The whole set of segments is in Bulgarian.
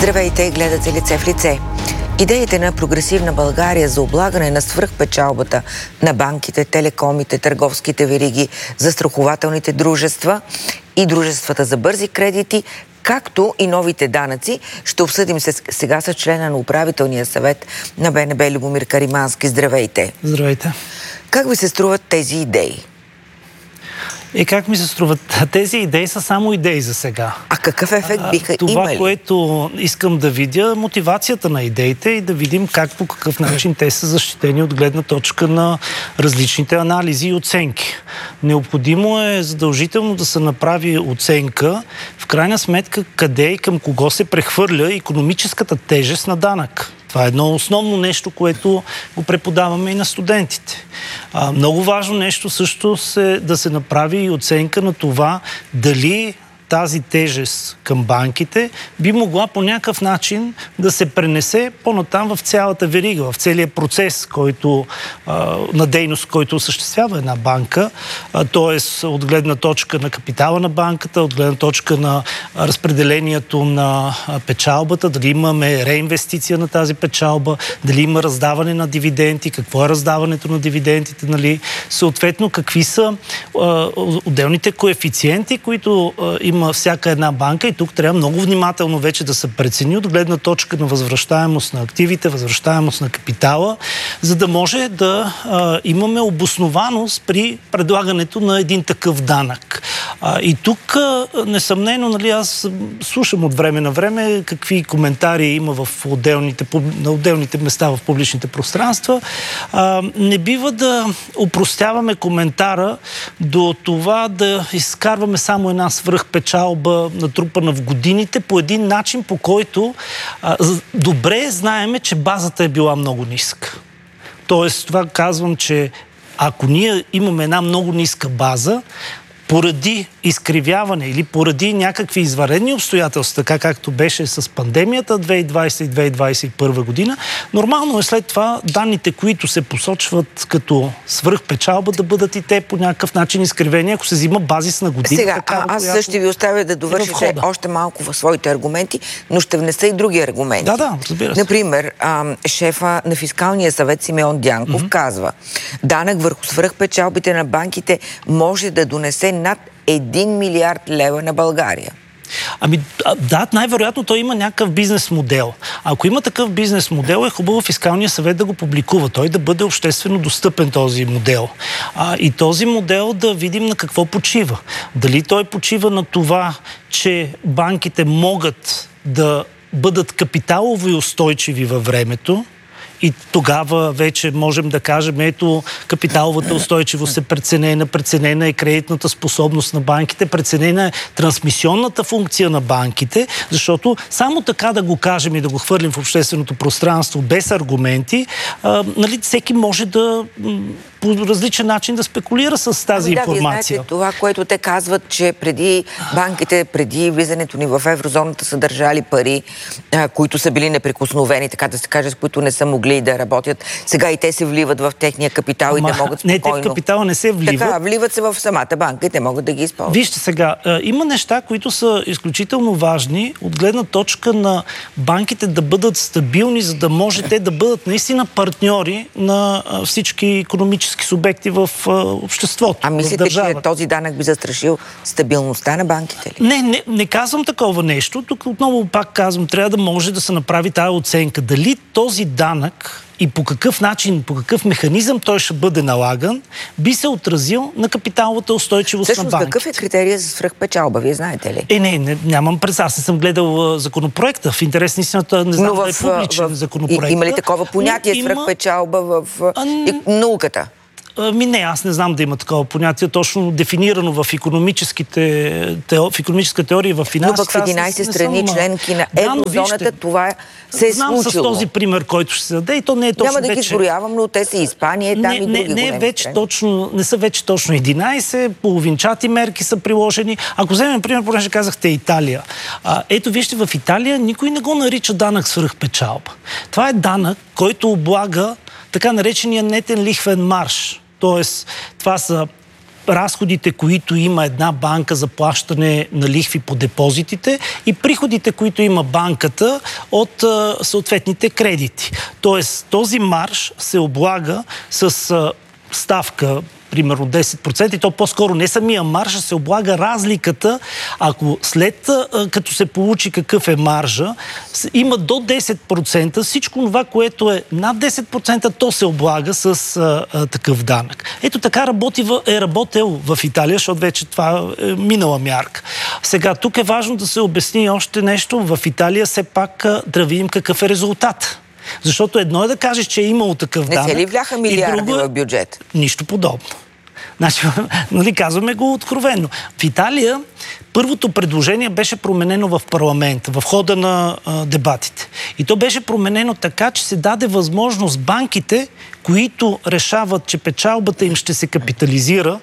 Здравейте, гледате Лице в лице. Идеите на Прогресивна България за облагане на свръхпечалбата на банките, телекомите, търговските вериги, застрахователните дружества и дружествата за бързи кредити, както и новите данъци, ще обсъдим сега с члена на управителния съвет на БНБ Любомир Каримански. Здравейте! Здравейте! Как ви се струват тези идеи? Как ми се струват? Тези идеи са само идеи за сега. А какъв ефект биха това, имали? Това, което искам да видя, мотивацията на идеите и да видим как по какъв начин те са защитени от гледна точка на различните анализи и оценки. Необходимо е задължително да се направи оценка, в крайна сметка, къде и към кого се прехвърля икономическата тежест на данък. Това е едно основно нещо, което го преподаваме и на студентите. Много важно нещо също да се направи и оценка на това дали тази тежест към банките би могла по някакъв начин да се пренесе по-натам в цялата верига, в целия процес, на дейност, който осъществява една банка, т.е. от гледна точка на капитала на банката, от гледна точка на разпределението на печалбата, дали имаме реинвестиция на тази печалба, дали има раздаване на дивиденти, какво е раздаването на дивидентите, нали? Съответно, какви са отделните коефициенти, които има всяка една банка, и тук трябва много внимателно вече да се прецени от гледна точка на възвръщаемост на активите, възвръщаемост на капитала, за да може да имаме обоснованост при предлагането на един такъв данък. И тук, несъмнено, нали, аз слушам от време на време какви коментари има на отделните места в публичните пространства. Не бива да опростяваме коментара до това да изкарваме само една свръхпечалба, натрупана в годините, по един начин, по който добре знаеме, че базата е била много ниска. Тоест, това казвам, че ако ние имаме една много ниска база, поради изкривяване или поради някакви извънредни обстоятелства, така както беше с пандемията 2020 и 2021 година, нормално е след това данните, които се посочват като свръхпечалба, да бъдат и те по някакъв начин изкривени, ако се взима базисна година. Сега, аз също ще ви оставя да довършите още малко в своите аргументи, но ще внеса и други аргументи. Да, разбира се. Например, шефа на Фискалния съвет Симеон Дянков казва: данък върху свръхпечалбите на банките може да донесе над 1 милиард лева на България. Да, най-вероятно той има някакъв бизнес модел. Ако има такъв бизнес модел, е хубаво Фискалния съвет да го публикува. Той да бъде обществено достъпен, този модел. И този модел да видим на какво почива. Дали той почива на това, че банките могат да бъдат капиталово и устойчиви във времето, и тогава вече можем да кажем, ето, капиталовата устойчивост е преценена е кредитната способност на банките, преценена е трансмисионната функция на банките, защото само така да го кажем и да го хвърлим в общественото пространство без аргументи, нали, всеки може да по различен начин да спекулира с тази информация. Вие знаете това, което те казват, че банките, преди влизането ни в еврозоната, са държали пари, които са били неприкосновени, така да се каже, с които не са могли да работят. Сега и те се вливат в техния капитал и те могат спокойно. Не, те в капитала не се вливат. Така, вливат се в самата банка и те могат да ги използват. Вижте сега, има неща, които са изключително важни от гледна точка на банките да бъдат стабилни, за да може те да бъдат наистина партньори на всички икономически субекти в обществото. Мислите, че този данък би застрашил стабилността на банките ли? Не казвам такова нещо. Тук отново пак казвам, трябва да може да се направи тази оценка. Дали този данък и по какъв начин, по какъв механизъм той ще бъде налаган, би се отразил на капиталовата устойчивост на банките. Какъв е критерия за свръхпечалба? Вие знаете ли? Нямам през. Аз не съм гледал законопроекта. В интерес на истината не знам да е публичен законопроект. Има ли такова понятие свръхпечалба в науката? Аз не знам да има такова понятие, точно дефинирано в икономическа теория и в финансите. Но пък в 11 страни, членки на еврозоната, това се е случило. Знам с този пример, който ще се даде, и то не е точно. Няма да ги изброявам, но те са Испания, там и други големи страни. Не са вече точно 11, половинчати мерки са приложени. Ако вземем, например, понеже казахте Италия. Ето вижте, в Италия никой не го нарича данък свръхпечалба. Това е данък, който облага така наречения нетен лихвен марж. Тоест, това са разходите, които има една банка за плащане на лихви по депозитите и приходите, които има банката от съответните кредити. Тоест, този марж се облага с ставка примерно 10%, и то по-скоро не самия марж, а се облага разликата, ако след като се получи какъв е маржа, има до 10%, всичко това, което е над 10%, то се облага с такъв данък. Ето така е работил в Италия, защото вече това е минала мярка. Сега, тук е важно да се обясни още нещо. В Италия все пак да видим какъв е резултат. Защото едно е да кажеш, че е имало такъв данък. Не се ли вляха милиарди в бюджет? Нищо подобно. Значи, казваме го откровенно. В Италия първото предложение беше променено в парламента, в хода на дебатите. И то беше променено така, че се даде възможност банките, които решават, че печалбата им ще се капитализира,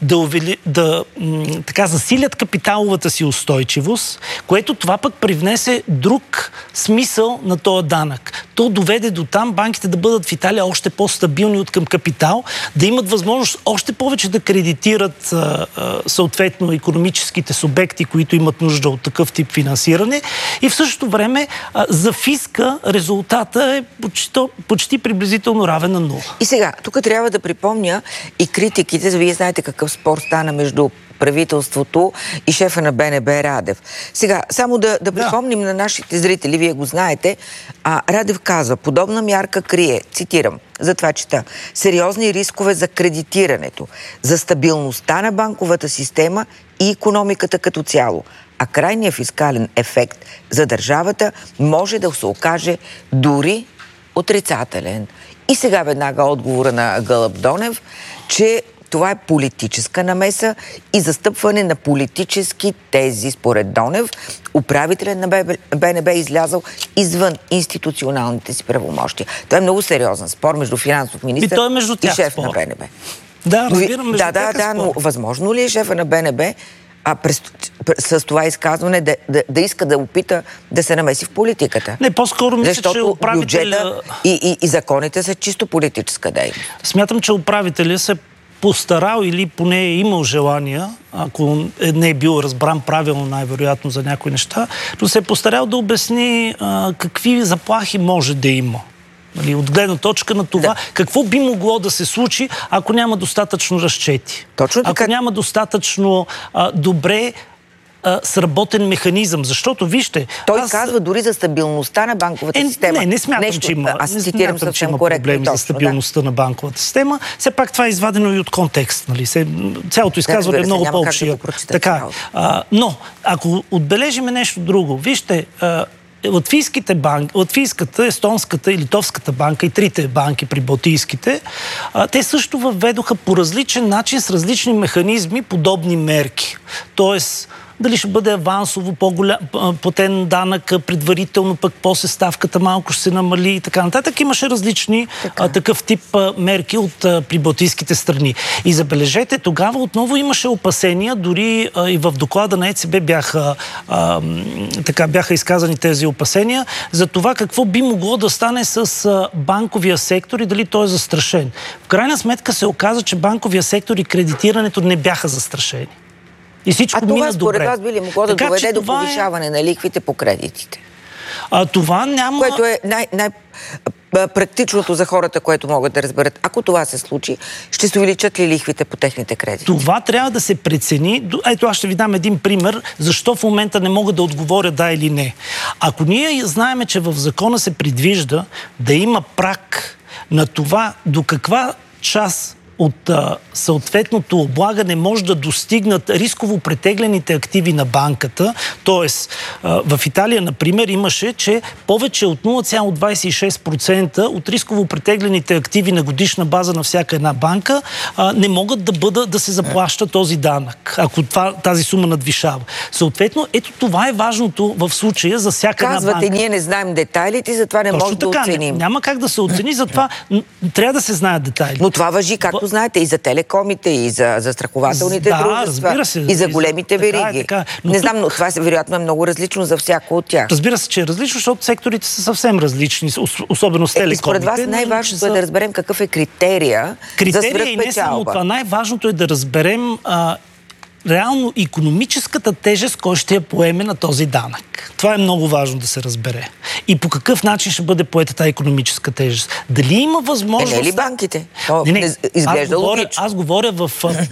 да засилят капиталовата си устойчивост, което това пък привнесе друг смисъл на този данък. То доведе до там банките да бъдат в Италия още по-стабилни от към капитал, да имат възможност още повече да кредитират съответно икономическите субекти, които имат нужда от такъв тип финансиране. И в същото време за фиска резултата е почти приблизително равен на 0. И сега, тук трябва да припомня и критиките, вие знаете какъв спор стана между правителството и шефа на БНБ Радев. Сега, само да припомним на нашите зрители, вие го знаете, Радев казва, подобна мярка крие, цитирам, затова чета, сериозни рискове за кредитирането, за стабилността на банковата система и икономиката като цяло, а крайният фискален ефект за държавата може да се окаже дори отрицателен. И сега веднага отговора на Гълъб Донев, че това е политическа намеса и застъпване на политически тези. Според Донев, управителят на БНБ е излязъл извън институционалните си правомощия. Това е много сериозен спор между финансов министър и шеф на БНБ. Да, разбирам, но възможно ли е шефа на БНБ с това изказване да иска да опита да се намеси в политиката? Не, по-скоро мисля, защото че бюджета и законите са чисто политическа дейност. Смятам, че управителя се постарал или поне е имал желание, ако не е бил разбран правилно най-вероятно за някои неща, но се е постарал да обясни какви заплахи може да има. От гледна точка на това, какво би могло да се случи, ако няма достатъчно разчети. Точно така. Ако няма достатъчно добре сработен механизъм. Защото, вижте... Той казва дори за стабилността на банковата система. Не смятам, че има, проблеми за стабилността на банковата система. Все пак това е извадено и от контекст. Цялото изказване е много по-обширно. Но, ако отбележиме нещо друго, вижте... Латвийската, естонската и литовската банка и трите банки при балтийските, те също въведоха по различен начин с различни механизми подобни мерки. Тоест, дали ще бъде авансово платен данък, предварително пък после ставката малко ще се намали и така нататък. Имаше различни такъв тип мерки от прибалтийските страни. И забележете, тогава отново имаше опасения, дори и в доклада на ЕЦБ бяха изказани тези опасения за това какво би могло да стане с банковия сектор и дали той е застрашен. В крайна сметка се оказа, че банковия сектор и кредитирането не бяха застрашени. И всичко това според вас би ли могло да доведе до повишаване на лихвите по кредитите? Това няма... Което е практичното за хората, което могат да разберат. Ако това се случи, ще се увеличат ли лихвите по техните кредити? Това трябва да се прецени. Ето, аз ще ви дам един пример, защо в момента не мога да отговоря да или не. Ако ние знаем, че в закона се предвижда да има праг на това до каква част от съответното облагане може да достигнат рисково претеглените активи на банката. Тоест, в Италия, например, имаше, че повече от 0,26% от рисково претеглените активи на годишна база на всяка една банка не могат да се заплаща този данък, ако тази сума надвишава. Съответно, ето това е важното в случая за всяка една банка. Казвате, ние не знаем детайлите, затова не можем да оценим. Няма как да се оцени, затова трябва да се знаят детайли. Но това важи както знаете и за телекомите, и за застрахователните дружества, и за големите вериги. Не знам, но това вероятно е много различно за всяко от тях. Разбира се, че е различно, защото секторите са съвсем различни, особено с телекомите. Според вас най-важното е да разберем какъв е критерия за свръхпечалба. И не само това. Най-важното е да разберем реално икономическата тежест, кой ще я поеме на този данък. Това е много важно да се разбере. И по какъв начин ще бъде поета тази икономическа тежест. Дали има възможност... Не ли банките? Изглежда логично. Аз говоря в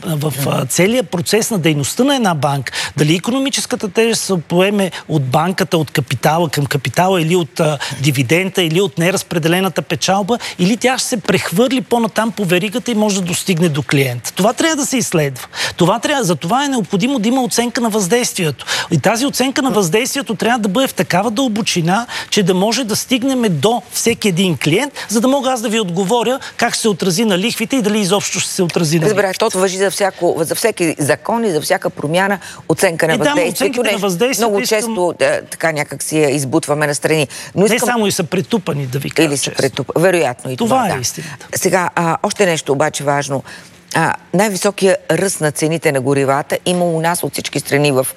целия процес на дейността на една банка. Дали икономическата тежест се поеме от банката, от капитала към капитала, или от дивидента, или от неразпределената печалба, или тя ще се прехвърли по-натам по веригата и може да достигне до клиента. Това трябва да се изследва. За това е необходимо да има оценка на въздействието. И тази оценка на въздействието трябва да бъде в такава дълбочина, че да може да стигнем до всеки един клиент, за да мога аз да ви отговоря как ще се отрази на лихвите и дали изобщо ще се отрази на лихвите. Разбира, защото важи за всеки закон и за всяка промяна оценка на въздействието. На въздействието много често така някак си я избутваме настрани. Не само и са притупани, да ви кажа. Или са притупани. Вероятно и това е истината. Сега, още нещо обаче важно. Най-високия ръст на цените на горивата има у нас от всички страни в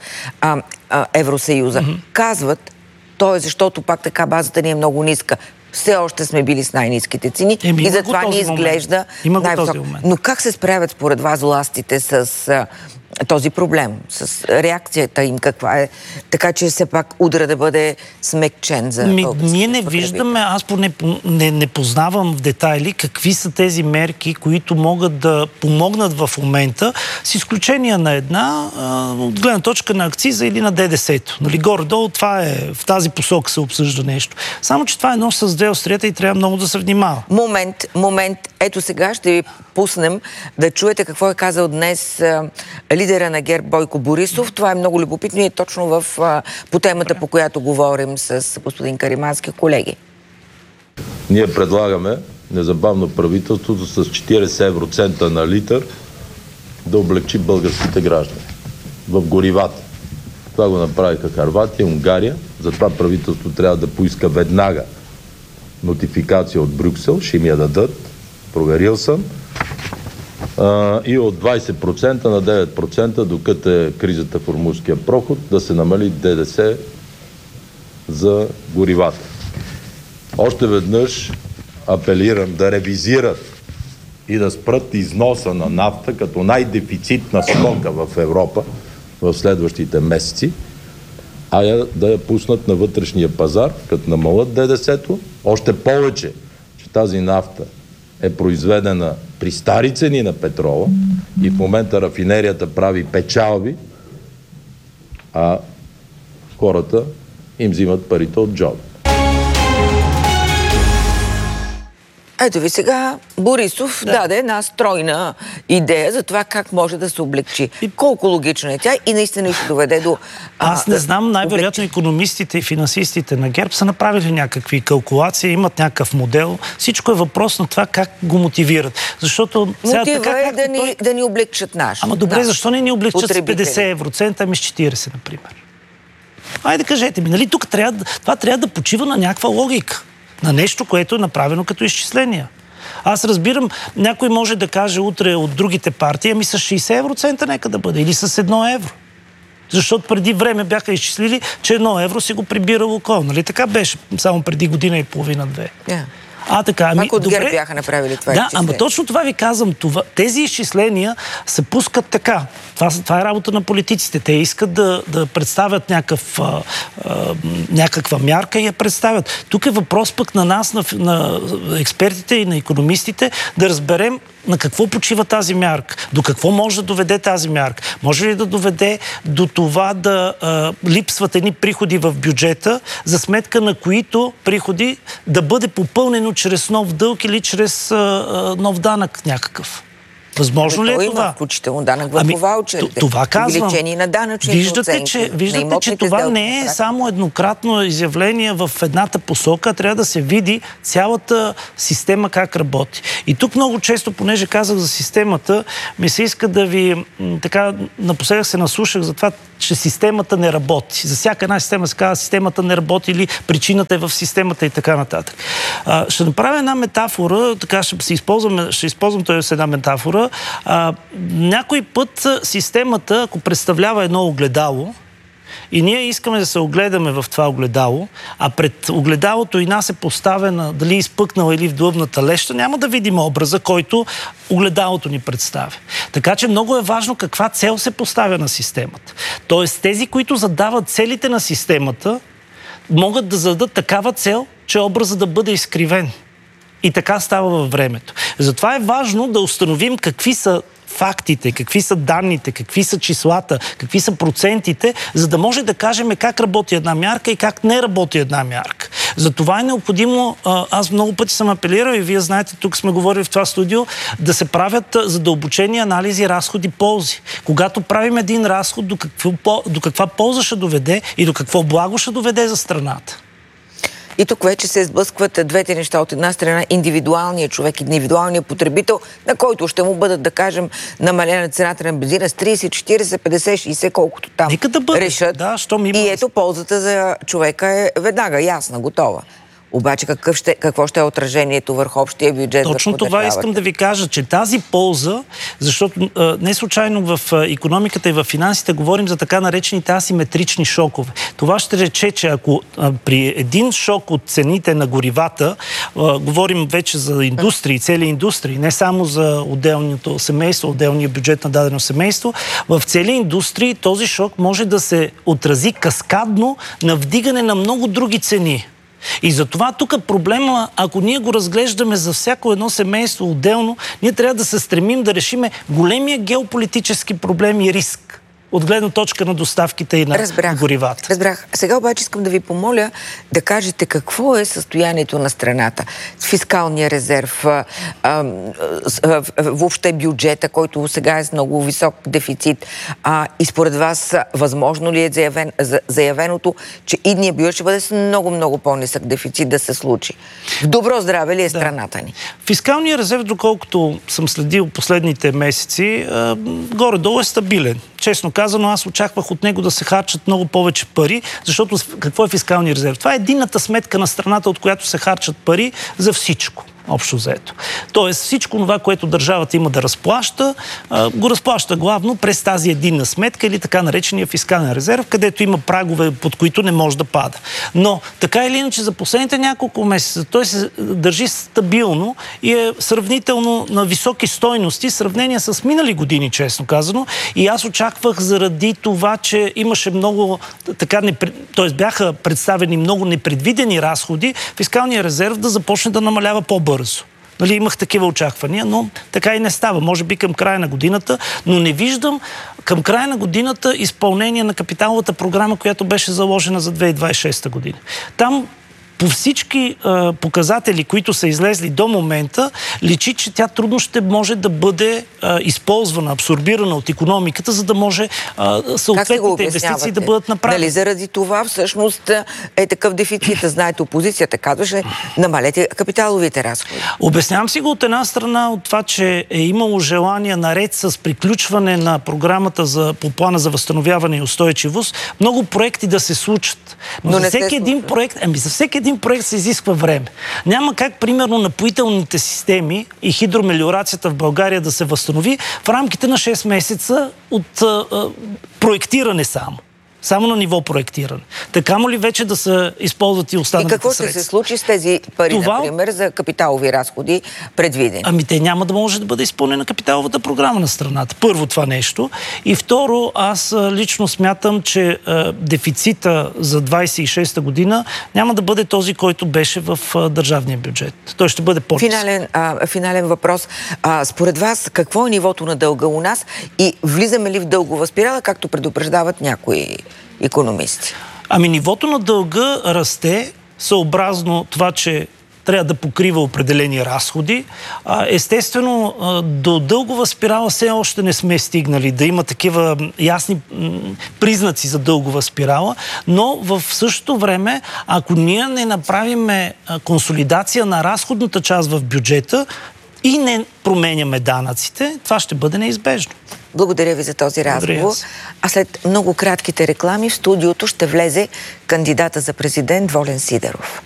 Евросъюза. Казват, то е защото пак така базата ни е много ниска. Все още сме били с най-ниските цени и затова ни изглежда най-висок. Но как се справят според вас властите с този проблем, с реакцията им каква е, така че все пак удара да бъде смекчен за Ние не виждаме, аз поне не познавам в детайли какви са тези мерки, които могат да помогнат в момента, с изключение на една, от гледна точка на акциза или на ДДС-то. Нали, горе-долу това е, в тази посока се обсъжда нещо. Само, че това е нож с две острията и трябва много да се внимава. Момент. Ето сега ще ви пуснем да чуете какво е казал днес лидера на ГЕРБ Бойко Борисов. Това е много любопитно и е точно по темата, по която говорим с господин Каримански, колеги. Ние предлагаме незабавно правителството с 40 евроцента на литър да облегчи българските граждани в горивата. Това го направиха Хърватия, Унгария. Затова правителството трябва да поиска веднага нотификация от Брюксел. Ще им я дадат. Проверил съм. И от 20% на 9%, докато е кризата в Ормузския проход, да се намали ДДС за горивата. Още веднъж апелирам да ревизират и да спрат износа на нафта като най-дефицитна стока в Европа в следващите месеци, да я пуснат на вътрешния пазар, като намалят ДДС-то. Още повече, че тази нафта е произведена при стари цени на петрола и в момента рафинерията прави печалби, а хората им взимат парите от джоба. Ето ви сега Борисов даде една стройна идея за това как може да се облегчи. Колко логична е тя и наистина ще доведе до... Аз не знам, най-вероятно икономистите и финансистите на ГЕРБ са направили някакви калкулации, имат някакъв модел. Всичко е въпрос на това как го мотивират. Защото... Мотива е да ни облегчат наши. Ама добре, защо не ни облегчат с 50 евроцента, ами с 40, например? Айде кажете ми, нали тук това трябва да почива на някаква логика. На нещо, което е направено като изчисления. Аз разбирам, някой може да каже утре от другите партии, ами с 60 евроцента нека да бъде, или с 1 евро. Защото преди време бяха изчислили, че 1 евро си го прибира Лукойл. Нали така беше само преди година и половина-две. Така, пак от ГЕРБ бяха направили това изчисление. Ама точно това ви казвам. Тези изчисления се пускат така. Това е работа на политиците. Те искат да представят някаква мярка и я представят. Тук е въпрос пък на нас, на експертите и на икономистите, да разберем на какво почива тази мярка. До какво може да доведе тази мярка? Може ли да доведе до това да липсват едни приходи в бюджета, за сметка на които приходи да бъде попълнено чрез нов дълг или чрез нов данък някакъв? Възможно ли е това? Има включително данък върху ваучерите. Това казвам. Увеличение на данъчните оценки. Виждате, че това не е само еднократно изявление в едната посока, трябва да се види цялата система как работи. И тук много често, понеже казах за системата, ми се иска да ви така напоследък се наслушах за това, че системата не работи. За всяка една система се казва, системата не работи или причината е в системата и така нататък. Ще направя една метафора, така ще използвам това с една метафора. Някой път системата, ако представлява едно огледало, и ние искаме да се огледаме в това огледало, а пред огледалото и нас е поставена, дали изпъкнала или вдлъбната леща, няма да видим образа, който огледалото ни представя. Така че много е важно каква цел се поставя на системата. Тоест тези, които задават целите на системата, могат да зададат такава цел, че образът да бъде изкривен. И така става във времето. Затова е важно да установим какви са фактите, какви са данните, какви са числата, какви са процентите, за да може да кажем как работи една мярка и как не работи една мярка. Затова е необходимо, аз много пъти съм апелирал и вие знаете, тук сме говорили в това студио, да се правят задълбочени анализи, разходи, ползи. Когато правим един разход, до каква полза ще доведе и до какво благо ще доведе за страната. И тук вече се сблъскват двете неща. От една страна индивидуалният човек, индивидуалният потребител, на който ще му бъдат, да кажем, намалена цената на бензина с 30, 40, 50, 60, колкото там решат. Да, и ето ползата за човека е веднага ясна, готова. Обаче какво ще е отражението върху общия бюджет? Точно това искам да ви кажа, че тази полза, защото не случайно в икономиката и в финансите говорим за така наречените асиметрични шокове. Това ще рече, че ако при един шок от цените на горивата, говорим вече за индустрии, цели индустрии, не само за отделното семейство, отделния бюджет на дадено семейство, в цели индустрии този шок може да се отрази каскадно на вдигане на много други цени. И затова тук проблема, ако ние го разглеждаме за всяко едно семейство отделно, ние трябва да се стремим да решиме големия геополитически проблем и риск от гледна точка на доставките и на горивата. Разбрах. Сега обаче искам да ви помоля да кажете какво е състоянието на страната. Фискалния резерв, въобще бюджета, който сега е с много висок дефицит. И според вас, възможно ли е заявеното, че идния бюджет ще бъде с много по-нисък дефицит да се случи? В добро здраве ли е страната ни? Фискалният резерв, доколкото съм следил последните месеци, горе-долу е стабилен. Честно казано, аз очаквах от него да се харчат много повече пари, защото какво е фискалния резерв? Това е единната сметка на страната, от която се харчат пари за всичко. Общо взето. Тоест всичко това, което държавата има да разплаща, го разплаща главно през тази единна сметка или така наречения фискален резерв, където има прагове, под които не може да пада. Но така или иначе за последните няколко месеца той се държи стабилно и е сравнително на високи стойности, в сравнение с минали години, честно казано. И аз очаквах заради това, че имаше много т.е. бяха представени много непредвидени разходи, фискалният резерв да започне да намалява по-бързо. Имах такива очаквания, но така и не става. Може би към края на годината, но не виждам към края на годината изпълнение на капиталовата програма, която беше заложена за 2026 година. Там по всички показатели, които са излезли до момента, личи, че тя трудно ще може да бъде използвана, абсорбирана от икономиката, за да може съответните инвестиции да бъдат направени. Дали заради това всъщност е такъв дефицит? Знаете, опозицията казваше, намалете капиталовите разходи. Обяснявам си го от една страна от това, че е имало желание наред с приключване на програмата по плана за възстановяване и устойчивост, много проекти да се случат. Но за всеки един проект се изисква време. Няма как, примерно, напоителните системи и хидромелиорацията в България да се възстанови в рамките на 6 месеца от проектиране само. Само на ниво проектиране. Така му ли вече да се използват и останалите средства? И какво ще се случи с тези пари, например, за капиталови разходи предвидени? Те няма да може да бъде изпълнена капиталовата програма на страната. Първо това нещо. И второ, аз лично смятам, че дефицита за 26-та година няма да бъде този, който беше в държавния бюджет. Той ще бъде по-нисък. Финален въпрос. Според вас, какво е нивото на дълга у нас и влизаме ли в дългова спирала, както предупреждават някои икономисти? Нивото на дълга расте съобразно това, че трябва да покрива определени разходи. Естествено, до дългова спирала все още не сме стигнали да има такива ясни признаци за дългова спирала, но в същото време, ако ние не направим консолидация на разходната част в бюджета и не променяме данъците, това ще бъде неизбежно. Благодаря ви за този разговор. А след много кратките реклами в студиото ще влезе кандидата за президент Волен Сидеров.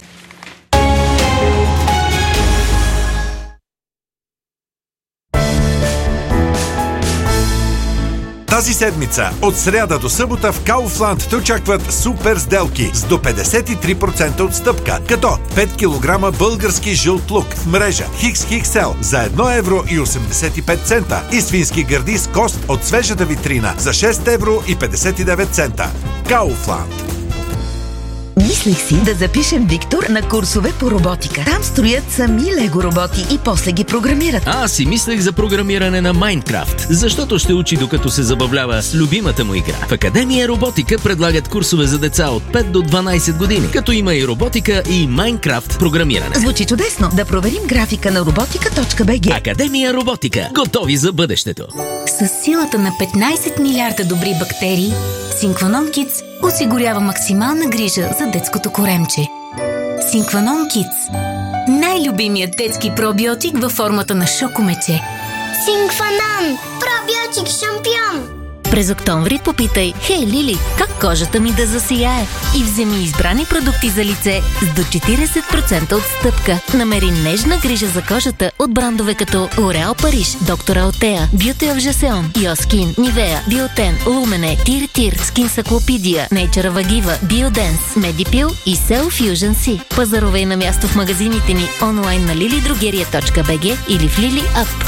Тази седмица, от сряда до събота в Kaufland те очакват супер сделки с до 53% отстъпка, като 5 кг български жълт лук в мрежа XXL за 1,85 евро и свински гърди с кост от свежата витрина за 6,59 евро. Kaufland. Мислех си да запишем Виктор на курсове по роботика. Там строят сами лего роботи и после ги програмират. Аз си мислех за програмиране на Майнкрафт, защото ще учи докато се забавлява с любимата му игра. В Академия Роботика предлагат курсове за деца от 5 до 12 години, като има и роботика и Майнкрафт програмиране. Звучи чудесно. Да проверим графика на robotica.bg. Академия Роботика. Готови за бъдещето. С силата на 15 милиарда добри бактерии, Синкванон Kids осигурява максимална грижа за детското коремче. Синкванон Kids. Най-любимият детски пробиотик във формата на шокомече. Синкванон. Пробиотик шампион. През октомври попитай: "Хей, Лили, как кожата ми да засияе?" и вземи избрани продукти за лице с до 40% отстъпка. Намери нежна грижа за кожата от брандове като L'Oréal Париж, Доктор Алтея, Beauty of Jason, Йоскин, Нивеа, Биотен, Лумене, Тир, Скинсаклопидия, Nature Vagiva, Biodance, Medipil и Cell Fusion C. Пазарувай на място в магазините ни онлайн на lilidrogeria.bg или в Lili App.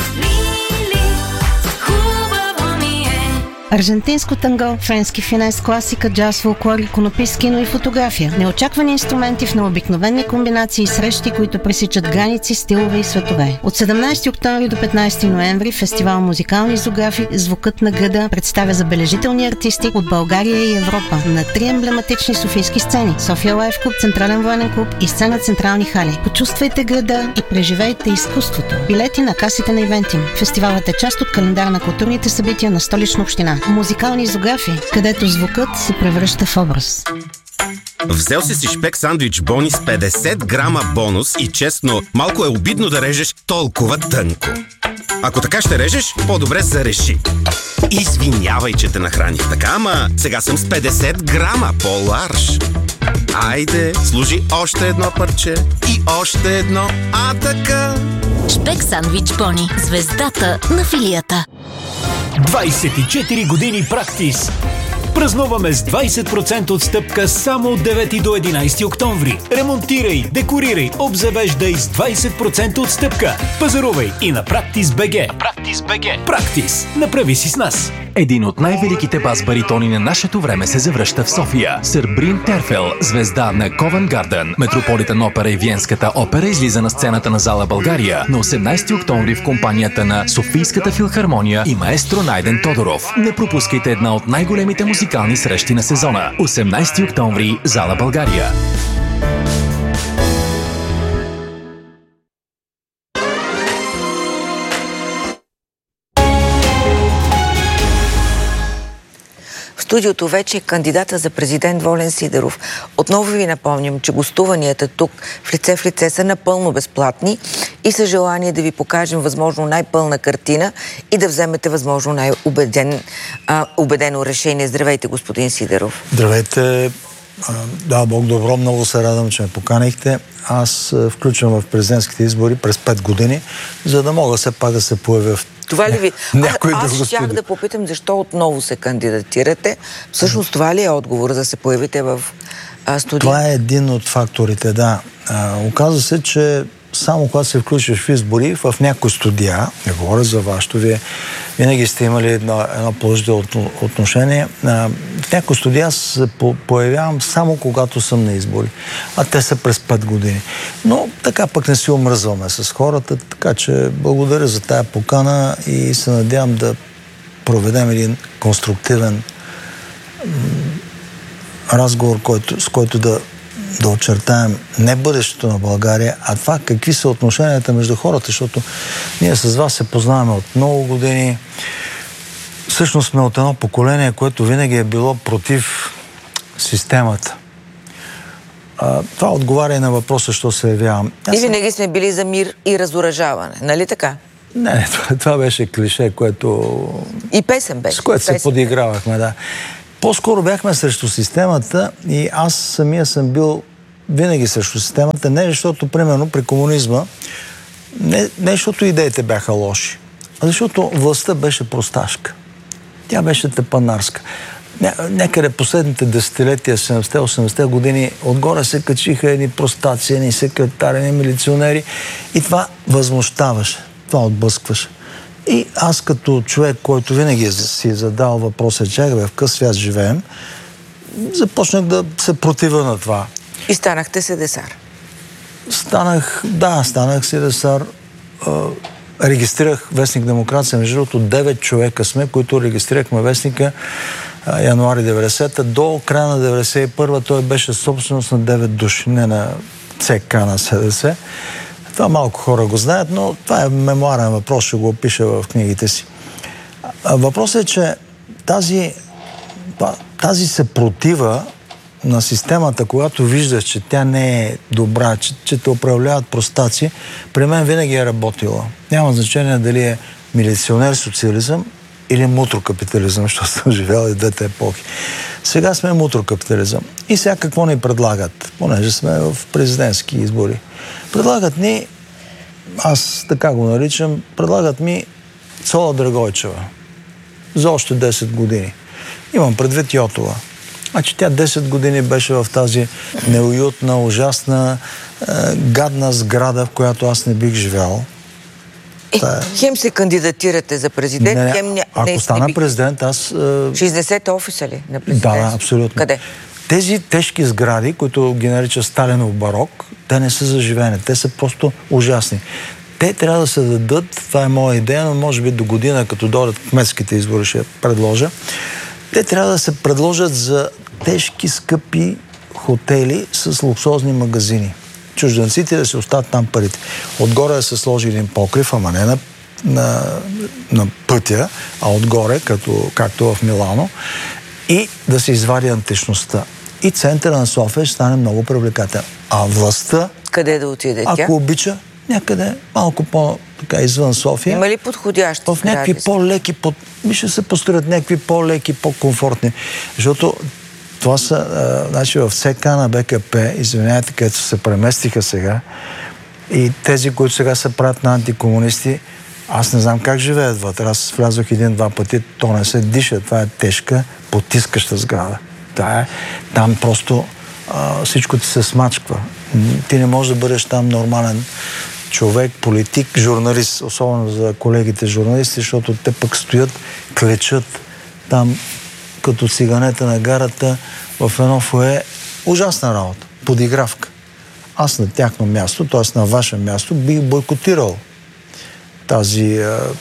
Аржентинско танго, френски финес, класика, джаз, фолклор, иконопис, кино и фотография. Неочаквани инструменти в необикновени комбинации и срещи, които пресичат граници, стилове и светове. От 17 октомври до 15 ноември фестивал Музикални изографи "Звукът на града" представя забележителни артисти от България и Европа на 3 емблематични софийски сцени: София Лайф Клуб, Централен военен клуб и сцена Централни хали. Почувствайте града и преживейте изкуството. Билети на касите на Ивентим. Фестивалът е част от календар на културните събития на Столична община. Музикални изографи, където звукът се превръща в образ. Взел си шпек сандвич бони с 50 грама бонус и честно, малко е обидно да режеш толкова тънко. Ако така ще режеш, по-добре зареши. Извинявай, че те нахраних така, ама сега съм с 50 грама по-ларж. Айде, служи още едно парче и още едно, а така. Шпек сандвич бони, звездата на филията. 24 години Практис. Празнуваме с 20% отстъпка само от 9 до 11 октомври. Ремонтирай, декорирай, обзавеждай с 20% отстъпка. Пазарувай и на Practice.bg. Practice. Направи си с нас. Един от най-великите бас-баритони на нашето време се завръща в София. Сър Брин Терфел, звезда на Ковен Гарден, Метрополитен опера и Виенската опера, излиза на сцената на зала България на 18 октомври в компанията на Софийската филхармония и маестро Найден Тодоров. Не пропускайте една от най-големите музикални срещи на сезона. 18 октомври, зала България. В студиото вече е кандидата за президент Волен Сидеров. Отново ви напомням, че гостуванията тук в лице са напълно безплатни и са желание да ви покажем възможно най-пълна картина и да вземете възможно най-убедено решение. Здравейте, господин Сидеров. Здравейте. Да, Бог добро, много се радвам, че ме поканихте. Аз включвам в президентските избори през 5 години, за да мога все пак да се появя в това ли ви? Аз щях да попитам защо отново се кандидатирате. Всъщност това ли е отговор да се появите в студия? Това е един от факторите, да. Оказва се, че само когато се включиш в избори, в някои студия, не говоря за вашето, вие винаги сте имали едно положително отношение, в някои студия се появявам само когато съм на избори. А те са през 5 години. Но така пък не си омръзваме с хората, така че благодаря за тая покана и се надявам да проведем един конструктивен разговор, с който да да очертаем не бъдещето на България, а това какви са отношенията между хората, защото ние с вас се познаваме от много години. Всъщност сме от едно поколение, което винаги е било против системата. Това отговаря и на въпроса, що се явявам. И винаги сме били за мир и разоръжаване, нали така? Не, това беше клише, което... И песен беше. С което се подигравахме, да. По-скоро бяхме срещу системата и аз самия съм бил винаги срещу системата, не защото, примерно, при комунизма, не защото идеите бяха лоши, а защото властта беше просташка. Тя беше тъпанарска. Някъде последните десетилетия, 70-80 години, отгоре се качиха едни простаци, едни секретари, едни милиционери и това възмущаваше, това отблъскваше. И аз като човек, който винаги си задал въпроса, чакай, в къс свят живеем, започнах да се противя на това. И станахте седесар? Станах седесар. Регистрирах вестник Демокрация. Между другото, 9 човека сме, които регистрирахме вестника януари 90-та. До края на 91-та той беше собственост на 9 души, не на ЦК на СДС. Това малко хора го знаят, но това е мемуарен въпрос, ще го опиша в книгите си. Въпросът е, че тази съпротива на системата, когато виждаш, че тя не е добра, че те управляват простаци, при мен винаги е работила. Няма значение дали е милиционер-социализъм или мутрокапитализъм, защото съм живял и двете епохи. Сега сме мутрокапитализъм. И сега какво ни предлагат? Понеже сме в президентски избори. Предлагат ни, аз така го наричам, предлагат ми Цола Драгойчева за още 10 години. Имам предвид Йотова. Значи тя 10 години беше в тази неуютна, ужасна, гадна сграда, в която аз не бих живял. Хем се кандидатирате за президент, хем ако стана президент, аз... Ще изнесете офиса ли на президент? Да, абсолютно. Къде? Тези тежки сгради, които ги нарича Сталинов барок, те не са за живеене, те са просто ужасни. Те трябва да се дадат, това е моя идея, но може би до година, като дойдат кметските избори, ще предложа. Те трябва да се предложат за тежки, скъпи хотели с луксозни магазини. Чужденците да се остават там парите. Отгоре да се сложи един покрив, ама не на пътя, а отгоре, както в Милано, и да се извади античността. И центъра на София ще стане много привлекателен. А властта... Къде да отиде тя? Ако обича, някъде малко по-така извън София. Има ли подходящи в някакви по-леки, ще се построят някакви по-леки, по-комфортни. Защото това са, значи в ЦК на БКП, извинявайте, където се преместиха сега, и тези, които сега се правят на антикомунисти, аз не знам как живеят вътре. Аз влязох 1-2 пъти, то не се диша. Това е тежка, потискаща сграда. Там просто всичко ти се смачква. Ти не можеш да бъдеш там нормален човек, политик, журналист, особено за колегите журналисти, защото те пък стоят, клечат там като циганета на гарата в едно фое. Ужасна работа, подигравка. Аз на тяхно място, т.е. на ваше място, бих бойкотирал тази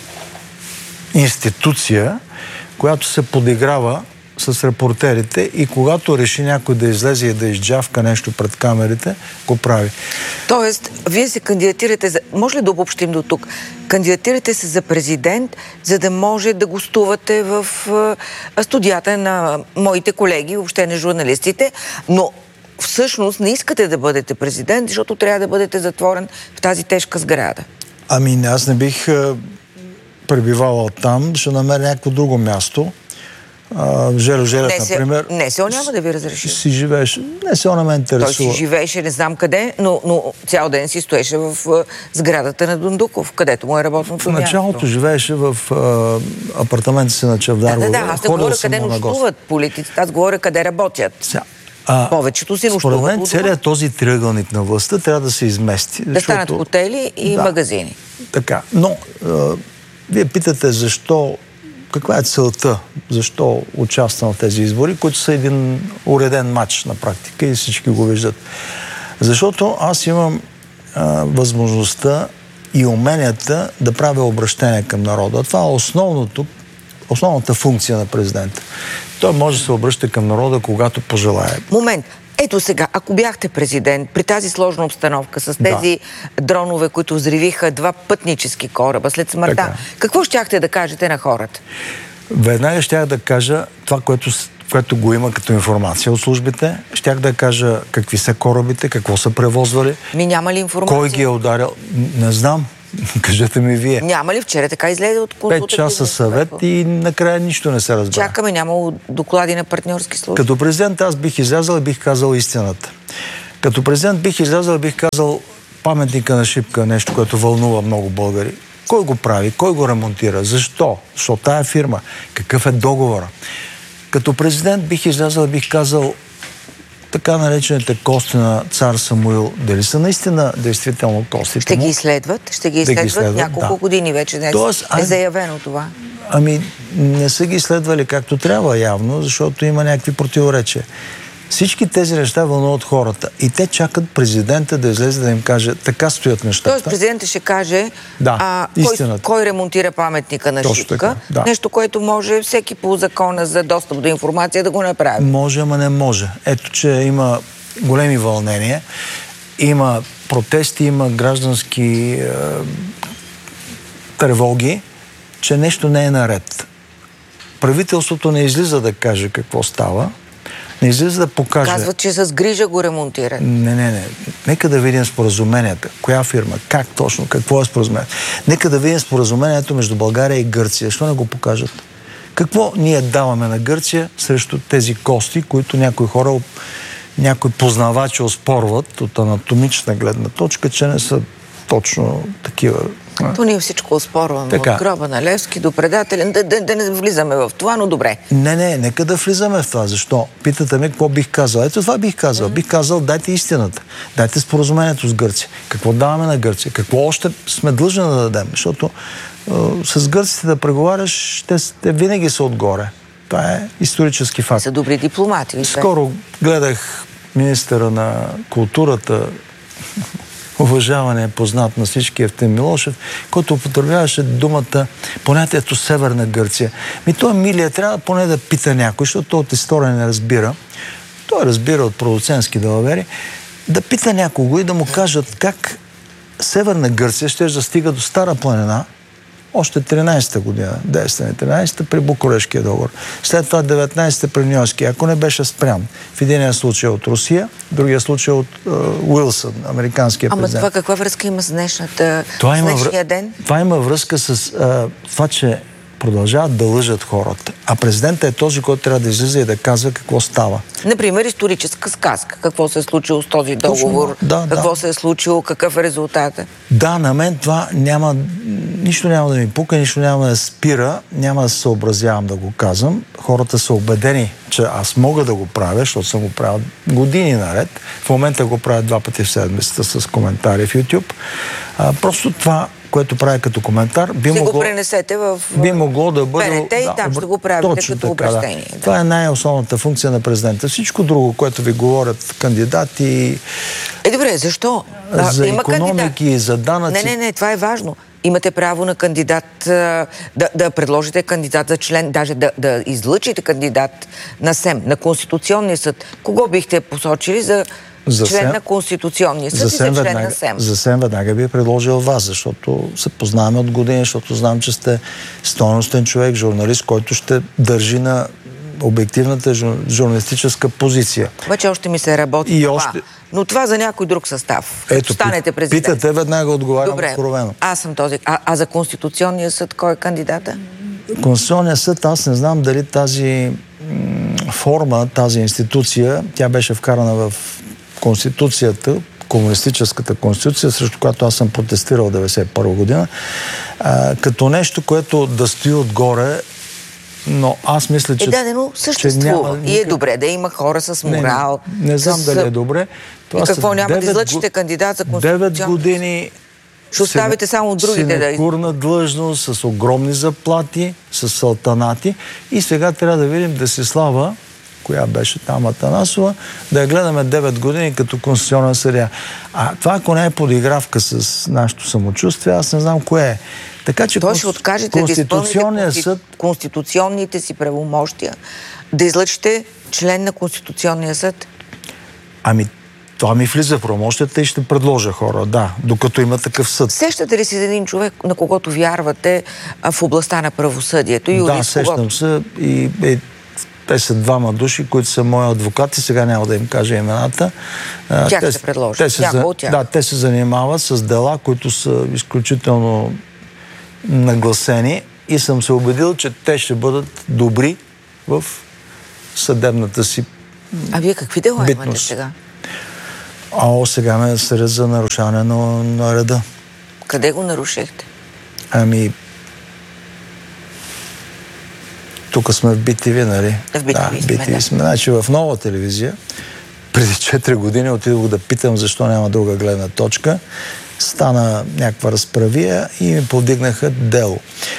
институция, която се подиграва с репортерите и когато реши някой да излезе и да изджавка нещо пред камерите, го прави. Тоест, вие се кандидатирате за... Може ли да обобщим до тук? Кандидатирате се за президент, за да може да гостувате в студията на моите колеги, въобще не журналистите, но всъщност не искате да бъдете президент, защото трябва да бъдете затворен в тази тежка сграда. Ами, аз не бих пребивавал там, ще намеря някакво друго място. Желев, например... НСО няма да ви разреши. Си живееш. НСО не ме интересува. Той си живееше не знам къде, но цял ден си стоеше в сградата на Дундуков, където му е работното място. В началото живееше в апартамента си на Чавдарова. Да, аз не говоря къде нощуват политиците, аз говоря къде работят. Повечето си нощуват. Според мен целият този триъгълник на властта трябва да се измести. Да станат хотели и магазини. Така, но вие питате защо, каква е целта, защо участвам в тези избори, които са един уреден матч на практика и всички го виждат. Защото аз имам възможността и уменията да правя обращение към народа. Това е основната функция на президента. Той може да се обръща към народа, когато пожелае. Момент. Ето сега, ако бяхте президент, при тази сложна обстановка, с тези дронове, които взривиха 2 пътнически кораба след смъртта, какво щяхте да кажете на хората? Веднага щях да кажа това, което го има като информация от службите. Щях да кажа какви са корабите, какво са превозвали. Няма ли информация? Кой ги е ударил? Не знам. Кажете ми вие. Няма ли? Вчера така излезе от консултативния 5 часа съвет и накрая нищо не се разбра. Чакаме, няма доклади на партньорски служби. Като президент аз бих излязъл и бих казал истината. Като президент бих излязъл и бих казал паметника на Шипка, нещо, което вълнува много българи. Кой го прави? Кой го ремонтира? Защо? Защо тая фирма? Какъв е договора? Като президент бих излязъл и бих казал така наречените кости на цар Самуил, дали са наистина действително костите? Ще ги изследват? Ще ги изследват няколко години вече. Е заявено това. Ами не са ги изследвали както трябва явно, защото има някакви противоречия. Всички тези неща вълнуват хората. И те чакат президента да излезе да им каже така стоят нещата. Тоест президентът ще каже кой ремонтира паметника на Шипка. Нещо, което може всеки по закона за достъп до информация да го направи. Може, ама не може. Ето, че има големи вълнения, има протести, има граждански тревоги, че нещо не е наред. Правителството не излиза да каже какво става, не излиза да покаже. Казват, че с грижа го ремонтират. Не. Нека да видим споразуменията. Коя фирма? Как точно? Какво е споразумението? Нека да видим споразумението между България и Гърция. Защо не го покажат? Какво ние даваме на Гърция срещу тези кости, които някои хора, някои познавачи оспорват от анатомична гледна точка, че не са точно такива. То ние всичко оспорваме. От гроба на Левски до предателен. Да не влизаме в това, но добре. Не, нека да влизаме в това. Защо? Питате ме какво бих казал. Ето това бих казал. Бих казал, дайте истината. Дайте споразумението с Гърция. Какво даваме на Гърция? Какво още сме длъжни да дадем? Защото с гърците да преговаряш, те винаги са отгоре. Това е исторически факт. Са добри дипломати. Скоро гледах министъра на културата, уважаване, познат на всички, Евтим Милошев, който употребяваше думата, понятието Северна Гърция. Той Милия трябва поне да пита някой, защото той от история не разбира. Той разбира от продуцентски далавери. Да пита някого и да му кажат как Северна Гърция ще стига до Стара планина, още 13-та година, 10-13-та при Букурешкия договор. След това 19-та при Ньойския, ако не беше спрян. В единия случай от Русия, в другия случай от Уилсън, американския президент. Ама това каква връзка има с днешния ден? Това има връзка с това, че продължават да лъжат хората. А президентът е този, който трябва да излиза и да казва какво става. Например, историческа сказка. Какво се е случило с този договор? Какво се е случило? Какъв е резултатът? Да, на мен това нищо няма да ми пука, нищо няма да спира, няма да се съобразявам да го казвам. Хората са убедени, че аз мога да го правя, защото съм го правил години наред. В момента го правя 2 пъти в седмицата с коментари в YouTube. Просто това, което прави като коментар, го пренесете в могло да бъде... БНТ и там ще го правите като обращение. Да. Това е най-основната функция на президента. Всичко друго, което ви говорят кандидати... Добре, защо? За икономики, за данъци... Не, това е важно. Имате право на кандидат, да предложите кандидат за член, даже да излъчите кандидат на СЕМ, на Конституционния съд. Кого бихте посочили за член на Конституционния съд и за член на СЕМ? За СЕМ веднага би предложил вас, защото се познаваме от години, защото знам, че сте стойностен човек, журналист, който ще държи на обективната журналистическа позиция. Обаче още ми се работи това. Но това за някой друг състав. Ето, станете президент. Питате, веднага отговарям откровено. Аз съм този. А за Конституционния съд кой е кандидата? Конституционния съд, аз не знам дали тази форма, тази институция, тя беше вкарана в Конституцията, комунистическата конституция, срещу която аз съм протестирал в 1991 година, като нещо, което да стои отгоре, но аз мисля, че... но съществува. И е добре да има хора с морал. Не знам дали е добре. И какво няма да излъчите кандидат за Конституционния? 9 години ще оставите само другите да... Синекурна длъжност, с огромни заплати, с салтанати. И сега трябва да видим Десислава, коя беше там Атанасова, да я гледаме 9 години като конституционен съдия. А това, ако не е подигравка с нашето самочувствие, аз не знам кое е. Така че ще откажете да изпълните конституционните си правомощия, да излъчите член на Конституционния съд? Ами, това ми влиза в правомощията и ще предложа хора, да, докато има такъв съд. Сещате ли си за един човек, на когото вярвате в областта на правосъдието? Юрист, да, сещам се и те са двама души, които са мои адвокати, сега няма да им кажа имената. Тях ще предложат, някой от тях. Да, те се занимават с дела, които са изключително нагласени и съм се убедил, че те ще бъдат добри в съдебната си А вие какви дела битност. имате сега? Сега ме съдят за нарушаване на реда. Къде го нарушихте? Ами, тук сме в BTV, нали? В BTV сме. Значи в Нова телевизия, преди 4 години отидох да питам защо няма друга гледна точка. Стана някаква разправия и ми повдигнаха дело.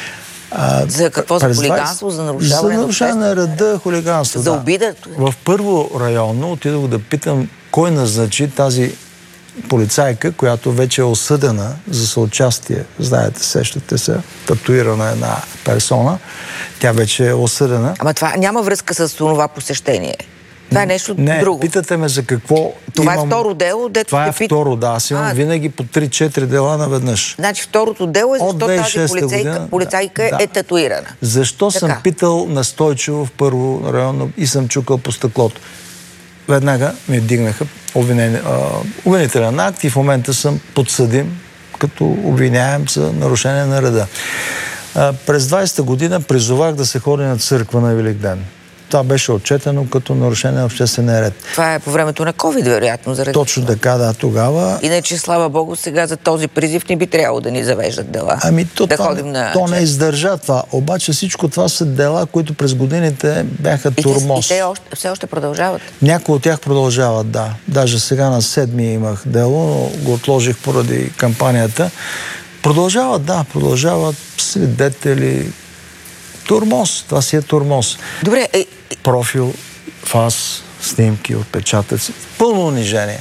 За какво? За хулиганство? За нарушаване на реда, хулиганство. За обида? В Първо районно отидох да питам кой назначи тази полицайка, която вече е осъдена за съучастие. Знаете, сещате се, татуирана една персона. Тя вече е осъдена. Ама това няма връзка с това посещение. Това е нещо друго. Питате ме за какво това имам... е второ дело, дето това е второ, да. Аз имам винаги по 3-4 дела наведнъж. Значи второто дело е защо тази полицайка е татуирана. Защо съм питал настойчиво в Първо районно и съм чукал по стъклото? Веднага ми вдигнаха обвинителен акт и в момента съм подсъдим като обвиняем за нарушение на реда. През 20-та година призовах да се ходи на църква на Великден. Това беше отчетено като нарушение на обществения ред. Това е по времето на COVID, вероятно. Заради точно така, да, тогава. Иначе, слава Богу, сега за този призив не би трябвало да ни завеждат дела. Ами то не издържа това. Обаче всичко това са дела, които през годините бяха турмоз. И те все още продължават? Някои от тях продължават, да. Даже сега на 7 имах дело, но го отложих поради кампанията. Продължават свидетели. Турмоз. Това си е турмоз. Добре. Профил, фас, снимки, отпечатъци. Пълно унижение.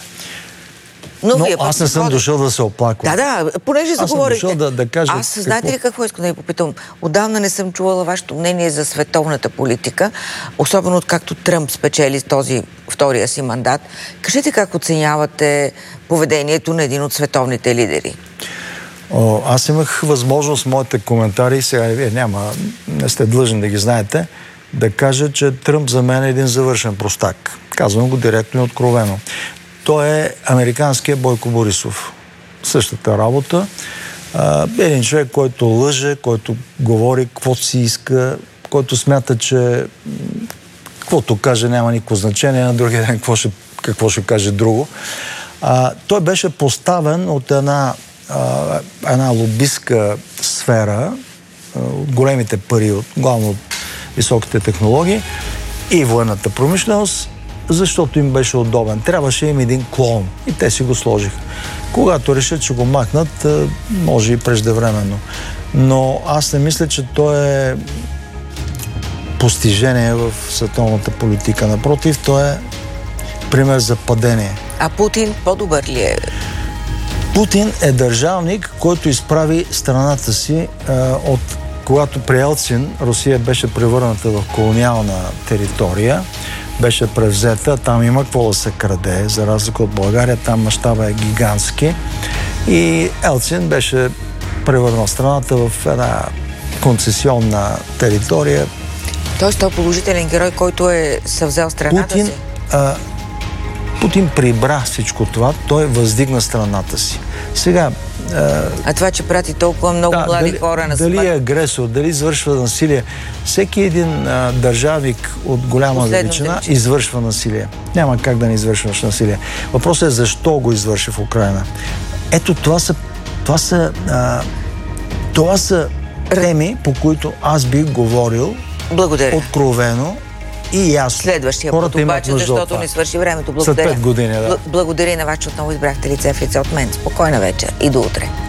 Но аз не съм дошъл да се оплаквам. Да, понеже заговорите. Аз съм дошъл да кажа... Аз знаете ли какво искам да ви попитам? Отдавна не съм чувала вашето мнение за световната политика, особено откакто Тръмп спечели този втория си мандат. Кажете как оценявате поведението на един от световните лидери? Аз имах възможност моите коментари, сега вие не сте длъжни да ги знаете, да кажа, че Тръмп за мен е един завършен простак. Казвам го директно и откровено. Той е американският Бойко Борисов. Същата работа. Един човек, който лъже, който говори каквото си иска, който смята, че каквото каже няма никакво значение, на другия ден какво ще каже друго. Той беше поставен от една лобистка сфера, от големите пари, главно от високите технологии и военната промишленост, защото им беше удобен. Трябваше им един клон и те си го сложиха. Когато решат, че го махнат, може и преждевременно. Но аз не мисля, че той е постижение в световната политика. Напротив, той е пример за падение. А Путин по-добър ли е? Путин е държавник, който изправи страната си от когато при Елцин Русия беше превърната в колониална територия, беше превзета, там има какво да се краде, за разлика от България, там мащаба е гигантски. И Елцин беше превърнал страната в една концесионна територия. Тоест той е положителен герой, който е съвзел страната си? Путин прибра всичко това, той въздигна страната си. Сега... А това, че прати толкова много млади хора на смърт? Дали е агресор, дали извършва насилие. Всеки един държавник от голяма величина извършва насилие. Няма как да не извършваш насилие. Въпросът е защо го извърши в Украйна. Ето това са теми, по които аз бих говорил откровено и ясно. Следващия път обаче, защото не свърши времето. Благодаря. След 5 години, да. Благодаря на вас, че отново избрахте лице в лице от мен. Спокойна вечер и до утре.